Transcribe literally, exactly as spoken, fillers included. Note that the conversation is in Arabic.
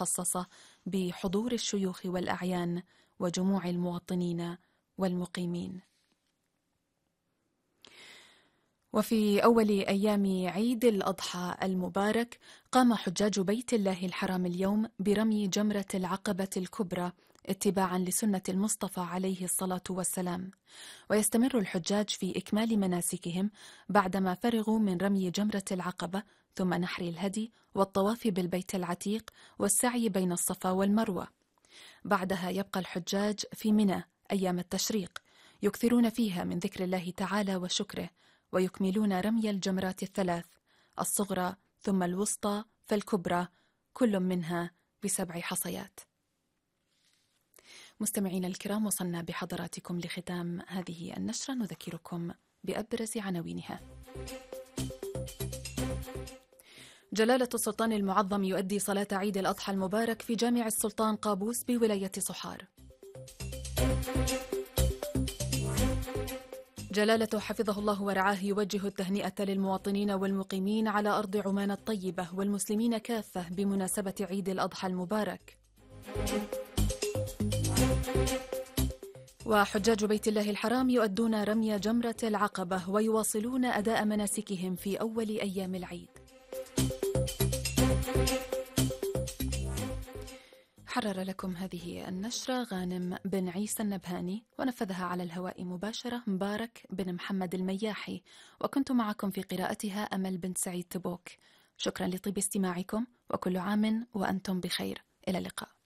مخصصة بحضور الشيوخ والأعيان وجموع المواطنين والمقيمين. وفي أول أيام عيد الأضحى المبارك قام حجاج بيت الله الحرام اليوم برمي جمرة العقبة الكبرى اتباعا لسنة المصطفى عليه الصلاة والسلام، ويستمر الحجاج في إكمال مناسكهم بعدما فرغوا من رمي جمرة العقبة ثم نحر الهدي والطواف بالبيت العتيق والسعي بين الصفا والمروة. بعدها يبقى الحجاج في منى أيام التشريق يكثرون فيها من ذكر الله تعالى وشكره، ويكملون رمي الجمرات الثلاث الصغرى ثم الوسطى فالكبرى كل منها بسبع حصيات. مستمعين الكرام، وصلنا بحضراتكم لختام هذه النشرة، نذكركم بأبرز عناوينها. جلالة السلطان المعظم يؤدي صلاة عيد الأضحى المبارك في جامع السلطان قابوس بولاية صحار. جلالته حفظه الله ورعاه يوجه التهنئة للمواطنين والمقيمين على أرض عمان الطيبة والمسلمين كافة بمناسبة عيد الأضحى المبارك. وحجاج بيت الله الحرام يؤدون رمي جمرة العقبة ويواصلون أداء مناسكهم في أول أيام العيد. حرر لكم هذه النشرة غانم بن عيسى النبهاني، ونفذها على الهواء مباشرة مبارك بن محمد المياحي، وكنت معكم في قراءتها أمل بن سعيد تبوك. شكرا لطيب استماعكم، وكل عام وأنتم بخير. إلى اللقاء.